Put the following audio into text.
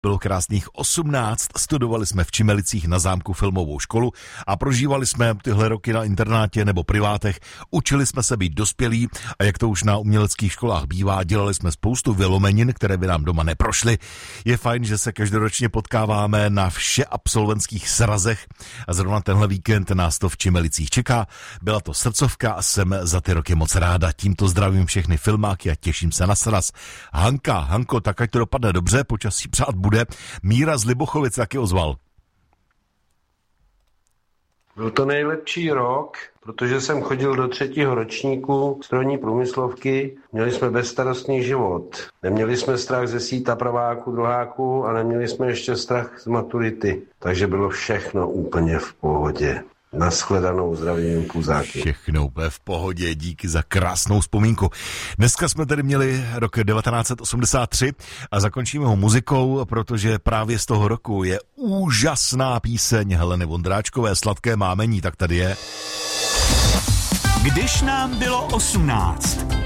Bylo krásných 18, studovali jsme v Čimelicích na zámku filmovou školu a prožívali jsme tyhle roky na internátě nebo privátech. Učili jsme se být dospělí a jak to už na uměleckých školách bývá, dělali jsme spoustu vylomenin, které by nám doma neprošly. Je fajn, že se každoročně potkáváme na všeabsolventských srazech a zrovna tenhle víkend nás to v Čimelicích čeká. Byla to srdcovka a jsem za ty roky moc ráda. Tímto zdravím všechny filmáky a těším se na sraz. Hanko, tak ať to dopadne dobře, počasí přát bude. Míra z Libochovic taky ozval. Byl to nejlepší rok, protože jsem chodil do 3. ročníku strojní průmyslovky. Měli jsme bezstarostný život. Neměli jsme strach ze síta prváku, druháku a neměli jsme ještě strach z maturity. Takže bylo všechno úplně v pohodě. Nashledanou, zdravím Puzáky. Všechno úplně v pohodě, díky za krásnou vzpomínku. Dneska jsme tady měli rok 1983 a zakončíme ho muzikou, protože právě z toho roku je úžasná píseň Heleny Vondráčkové Sladké mámení, tak tady je. Když nám bylo 18.